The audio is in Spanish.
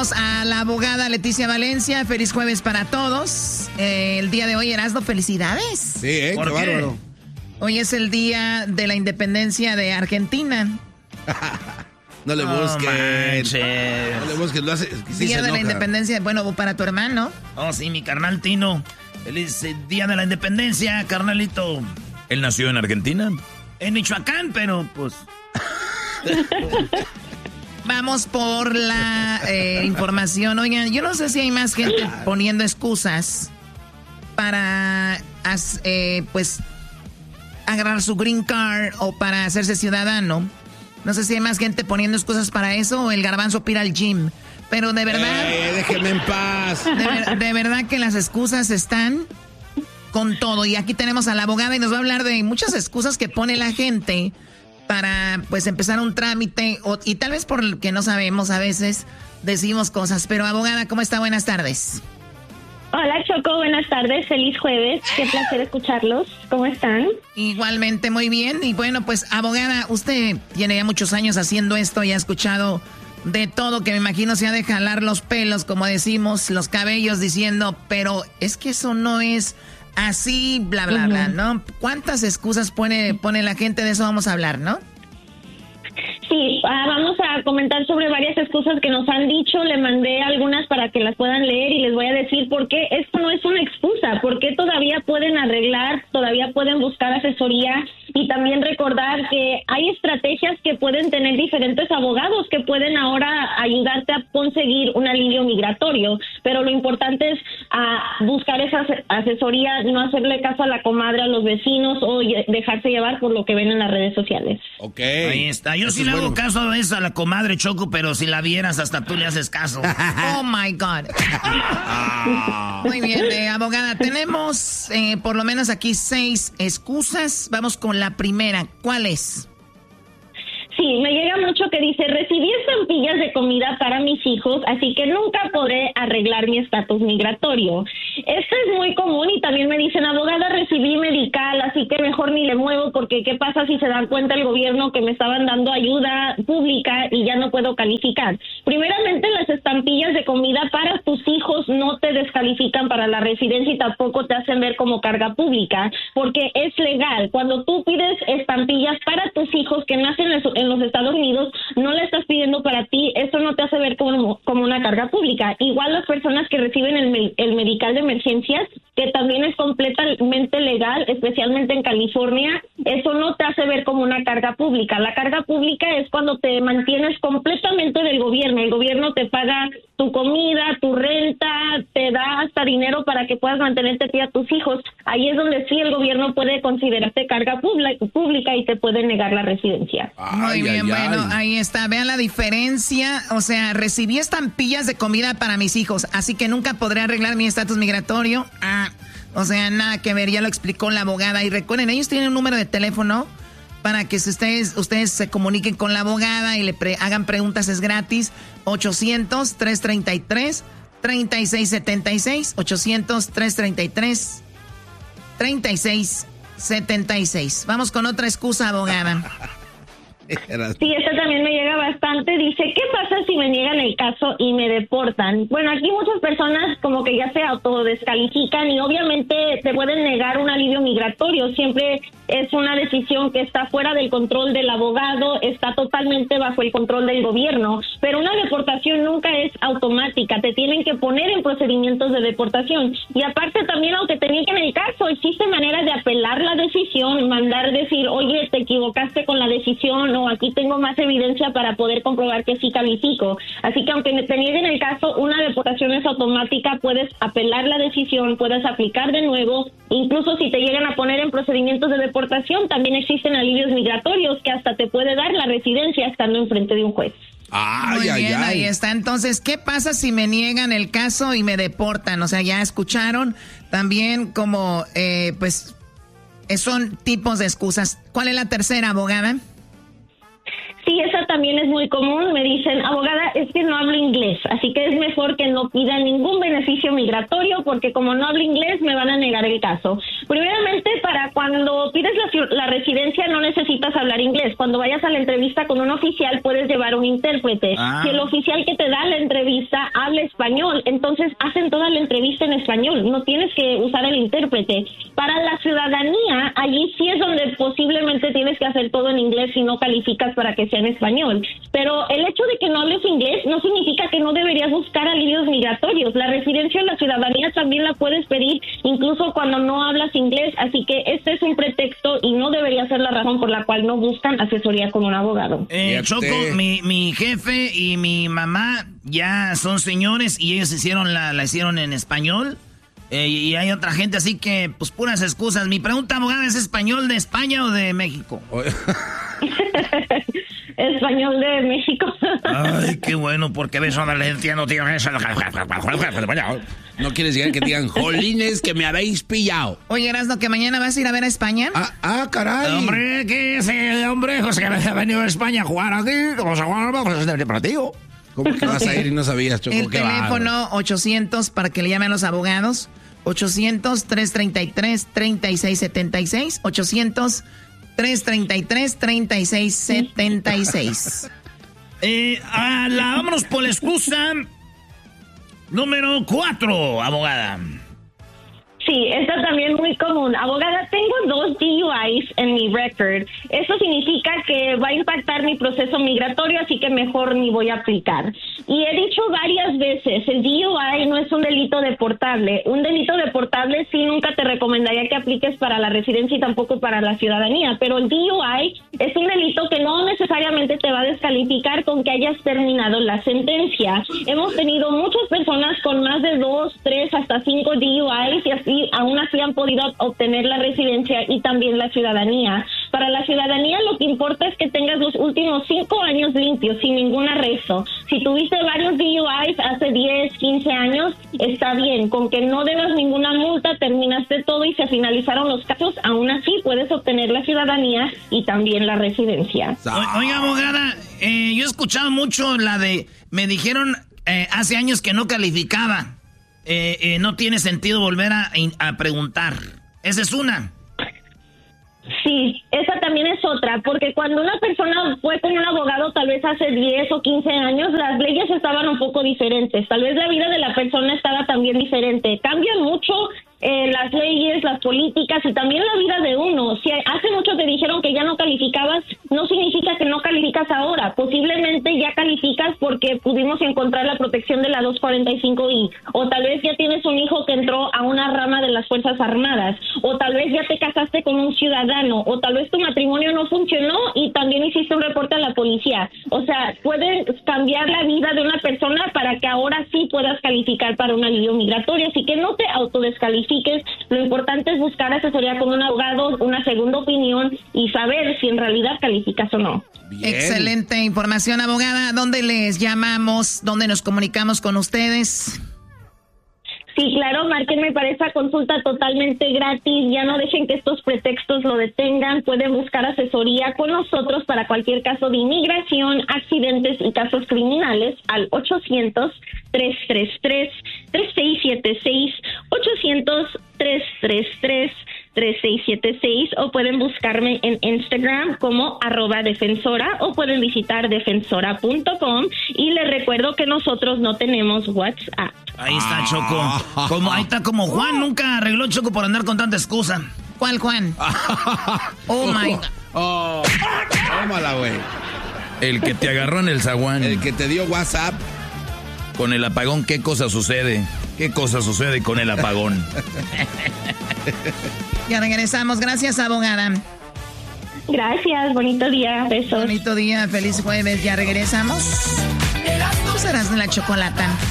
tenemos a la abogada Leticia Valencia. Feliz jueves para todos. El día de hoy, Erasmo, felicidades. Sí, qué bárbaro. Hoy es el día de la independencia de Argentina. No le busques. No le busques, lo hace. Sí, día de la independencia, bueno, para tu hermano. Oh, sí, mi carnal Tino. Feliz día de la independencia, carnalito. ¿Él nació en Argentina? En Michoacán, pero pues... Vamos por la información. Oigan, yo no sé si hay más gente poniendo excusas para, pues, agarrar su green card o para hacerse ciudadano. No sé si hay más gente poniendo excusas para eso o el garbanzo pira al gym. Pero de verdad... déjeme en paz. De verdad que las excusas están con todo. Y aquí tenemos a la abogada y nos va a hablar de muchas excusas que pone la gente para, pues, empezar un trámite. Y tal vez por lo que no sabemos, a veces decimos cosas. Pero, abogada, ¿cómo está? Buenas tardes. Hola, Choco, buenas tardes, feliz jueves, qué placer escucharlos, ¿cómo están? Igualmente, muy bien, y bueno, pues, abogada, usted tiene ya muchos años haciendo esto y ha escuchado de todo, que me imagino se ha de jalar los pelos, como decimos, los cabellos, diciendo, pero es que eso no es así, bla, bla, bla, ¿no? ¿Cuántas excusas pone la gente? De eso vamos a hablar, ¿no? Sí, vamos a comentar sobre varias excusas que nos han dicho. Le mandé algunas para que las puedan leer y les voy a decir por qué esto no es una excusa, por qué todavía pueden arreglar, todavía pueden buscar asesoría y también recordar que hay estrategias que pueden tener diferentes abogados que pueden ahora ayudarte a conseguir un alivio migratorio, pero lo importante es buscar esa asesoría, no hacerle caso a la comadre, a los vecinos o dejarse llevar por lo que ven en las redes sociales. Ok. Ahí está. Yo sí le hago caso a eso a la comadre, Choco, pero si la vieras hasta tú le haces caso. Oh my God. Muy bien, abogada, tenemos por lo menos aquí 6 excusas. Vamos con la primera. ¿Cuál es? Sí, me llega mucho que dice, recibí estampillas de comida para mis hijos, así que nunca podré arreglar mi estatus migratorio. Esto es muy común y también me dicen, abogada, recibí medical, así que mejor ni le muevo porque ¿qué pasa si se dan cuenta el gobierno que me estaban dando ayuda pública y ya no puedo calificar? Primeramente, las estampillas de comida para tus hijos no te descalifican para la residencia y tampoco te hacen ver como carga pública, porque es legal. Cuando tú pides estampillas para tus hijos que nacen en los Estados Unidos, no le estás pidiendo para ti, eso no te hace ver como una carga pública. Igual las personas que reciben el medical de emergencias, que también es completamente legal, especialmente en California, eso no te hace ver como una carga pública. La carga pública es cuando te mantienes completamente del gobierno. El gobierno te paga tu comida, tu renta, te da hasta dinero para que puedas mantenerte a ti y a tus hijos. Ahí es donde sí el gobierno puede considerarte carga pública y te puede negar la residencia. Muy bien, bueno, ahí está. Vean la diferencia. O sea, recibí estampillas de comida para mis hijos, así que nunca podré arreglar mi estatus migratorio. O sea, nada que ver, ya lo explicó la abogada. Y recuerden, ellos tienen un número de teléfono para que si ustedes se comuniquen con la abogada y le hagan preguntas, es gratis. 800-333-3676. 800-333-3676. Vamos con otra excusa, abogada. Sí, esta también me llega bastante. Dice, ¿qué pasa si me niegan el caso y me deportan? Bueno, aquí muchas personas como que ya se autodescalifican y obviamente te pueden negar un alivio migratorio. Siempre es una decisión que está fuera del control del abogado, está totalmente bajo el control del gobierno. Pero una deportación nunca es automática, te tienen que poner en procedimientos de deportación. Y aparte también, aunque te nieguen el caso, existe manera de apelar la decisión, mandar decir, oye, te equivocaste con la decisión, o aquí tengo más evidencia para poder comprobar que sí califico. Así que aunque te nieguen el caso, una deportación es automática, puedes apelar la decisión, puedes aplicar de nuevo, incluso si te llegan a poner en procedimientos de deportación, también existen alivios migratorios que hasta te puede dar la residencia estando enfrente de un juez. Muy bien, ahí está. Entonces, ¿qué pasa si me niegan el caso y me deportan? O sea, ya escucharon también como, pues, son tipos de excusas. ¿Cuál es la tercera, abogada? Sí, esa también es muy común. Me dicen, abogada, es que no hablo inglés, así que es mejor que no pida ningún beneficio migratorio porque como no hablo inglés me van a negar el caso. Primeramente, para cuando pides la residencia no necesitas hablar inglés. Cuando vayas a la entrevista con un oficial puedes llevar un intérprete. Si el oficial que te da la entrevista habla español, entonces hacen toda la entrevista en español. No tienes que usar el intérprete. Para la ciudadanía, allí sí es donde posiblemente tienes que hacer todo en inglés si no calificas para que en español, pero el hecho de que no hables inglés no significa que no deberías buscar alivios migratorios. La residencia o la ciudadanía también la puedes pedir incluso cuando no hablas inglés, así que este es un pretexto y no debería ser la razón por la cual no buscan asesoría con un abogado. Choco, mi jefe y mi mamá ya son señores y ellos la hicieron en español. Y hay otra gente, así que, pues, puras excusas. Mi pregunta, abogada, ¿es español de España o de México? Español de México. Ay, qué bueno, porque ves a la entiendo, tío. No quieres llegar que digan, jolines, que me habéis pillado. Oye, Erasmo, que mañana vas a ir a ver a España. Caray. Hombre, ¿qué es ese hombre? Pues que ha venido a España a jugar aquí. Vamos a jugar, pues es de partido. ¿Cómo que vas a ir y no sabías, Choco? El teléfono 800 para que le llamen a los abogados. 800-333-3676. 800-333-3676. Vámonos por la excusa número 4, abogada. Sí, esta también muy común. Abogada, tengo 2 DUIs en mi record. Eso significa que va a impactar mi proceso migratorio, así que mejor ni voy a aplicar. Y he dicho varias veces, el DUI no es un delito deportable. Un delito deportable sí nunca te recomendaría que apliques para la residencia y tampoco para la ciudadanía, pero el DUI es un delito que no necesariamente te va a descalificar con que hayas terminado la sentencia. Hemos tenido muchas personas con más de 2, 3, hasta 5 DUIs y así aún así han podido obtener la residencia y también la ciudadanía. Para la ciudadanía lo que importa es que tengas los últimos 5 años limpios, sin ningún arresto. Si tuviste varios DUIs hace 10, 15 años, está bien. Con que no debas ninguna multa, terminaste todo y se finalizaron los casos, aún así puedes obtener la ciudadanía y también la residencia. Oiga, abogada, yo he escuchado mucho la de, me dijeron hace años que no calificaba. No tiene sentido volver a preguntar. Esa es una. Sí, esa también es otra, porque cuando una persona fue con un abogado tal vez hace 10 o 15 años, las leyes estaban un poco diferentes. Tal vez la vida de la persona estaba también diferente. Cambian mucho las leyes, las políticas y también la vida de uno. Si hace mucho te dijeron que ya no calificabas, no significa que no calificas ahora. Posiblemente ya calificas porque pudimos encontrar la protección de la 245I. O tal vez ya tienes un hijo que entró a una rama de las Fuerzas Armadas. O tal vez ya te casaste con un ciudadano. O tal vez tu matrimonio no funcionó y también hiciste un reporte a la policía. O sea, puedes cambiar la vida de una persona para que ahora sí puedas calificar para un alivio migratorio. Así que no te autodescalifiques. Lo importante es buscar asesoría con un abogado, una segunda opinión y saber si en realidad calificas o no. Bien. Excelente información, abogada. ¿Dónde les llamamos? ¿Dónde nos comunicamos con ustedes? Sí, claro, márquenme para esa consulta totalmente gratis. Ya no dejen que estos pretextos lo detengan. Pueden buscar asesoría con nosotros para cualquier caso de inmigración, accidentes y casos criminales al 800-333-3676, 800-333-3676 o pueden buscarme en Instagram como @defensora o pueden visitar defensora.com y les recuerdo que nosotros no tenemos WhatsApp. Ahí está, Choco. Ahí está como Juan, nunca arregló, Choco, por andar con tanta excusa. ¿Cuál Juan? Oh my God. Tómala, güey. El que te agarró en el zaguán. El que te dio WhatsApp. Con el apagón, ¿qué cosa sucede? ¿Qué cosa sucede con el apagón? Ya regresamos. Gracias, abogada. Gracias, bonito día, besos. Bonito día, feliz jueves. Ya regresamos. Tú serás de la chocolata.